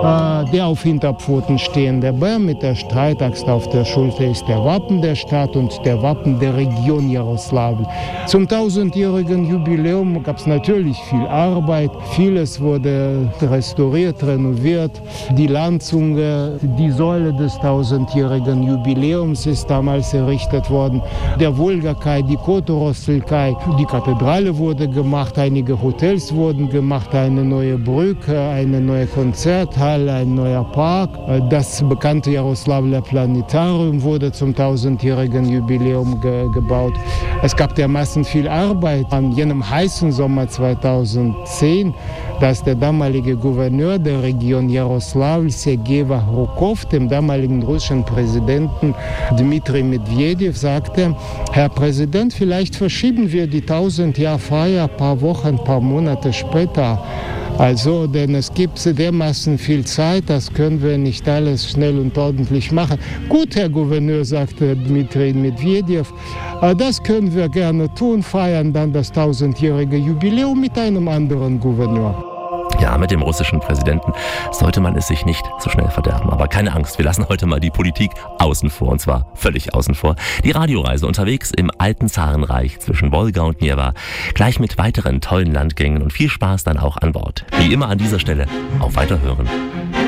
Der auf Hinterpfoten stehende Bär mit der Streitaxt auf der Schulter ist der Wappen der Stadt und der Wappen der Region Jaroslavl. Zum 1000-jährigen Jubiläum gab es natürlich viel Arbeit. Vieles wurde restauriert, renoviert. Die Landzunge, die Säule des 1000-jährigen Jubiläums ist damals errichtet worden. Der Wolga-Kai, die Kotorosl-Kai, die Kathedrale wurde gemacht, einige Hotels wurden gemacht, eine neue Brücke, eine neue Konzerthalle, ein neuer Park. Das bekannte Jaroslavler Planetarium wurde zum 1000-jährigen Jubiläum gebaut. Es gab dermaßen viel Arbeit. An jenem heißen Sommer 2010, dass der damalige Gouverneur der Region Jaroslavl, Sergei Vahrukov, dem damaligen russischen Präsidenten Dmitri Medvedev, sagte: Herr Präsident, vielleicht verschieben wir die 1000-Jahr-Feier ein paar Wochen, ein paar Monate später. Also, denn es gibt dermaßen viel Zeit, das können wir nicht alles schnell und ordentlich machen. Gut, Herr Gouverneur, sagte Dmitri Medvedev, das können wir gerne tun, feiern dann das 1000-jährige Jubiläum mit einem anderen Gouverneur. Ja, mit dem russischen Präsidenten sollte man es sich nicht so schnell verderben. Aber keine Angst, wir lassen heute mal die Politik außen vor, und zwar völlig außen vor. Die Radioreise unterwegs im alten Zarenreich zwischen Wolga und Neva, gleich mit weiteren tollen Landgängen und viel Spaß dann auch an Bord. Wie immer an dieser Stelle auf Weiterhören.